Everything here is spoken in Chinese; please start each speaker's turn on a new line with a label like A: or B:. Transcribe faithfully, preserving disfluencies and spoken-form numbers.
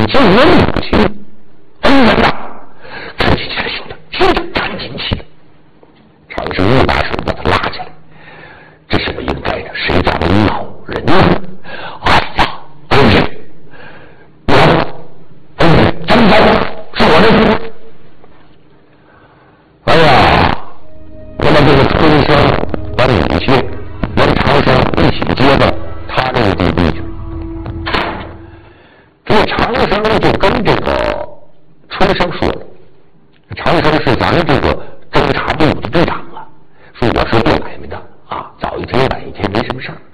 A: 见我母亲，恩人呐，赶紧起来，兄弟，兄弟，赶紧起来！长生一把手把他拉起来，这是不应该的，谁家的老人呢？哎呀，恩人，不要，恩人，真糟，是我的错。哎呀，那么这个春生把母亲跟长生一起接到他这个地地去。这个长生呢就跟这个春生说了，长生是咱们这个侦察队伍的队长啊，说我是做买卖的啊，早一天晚一天没什么事儿。